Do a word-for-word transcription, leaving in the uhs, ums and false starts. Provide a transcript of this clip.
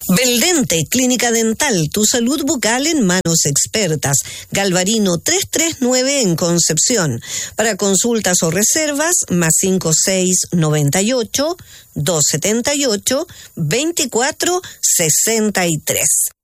Beldente, Clínica Dental, tu salud bucal en manos expertas. Galvarino trescientos treinta y nueve en Concepción. Para consultas o reservas, más cinco seis nueve ocho, dos siete ocho, dos cuatro seis tres.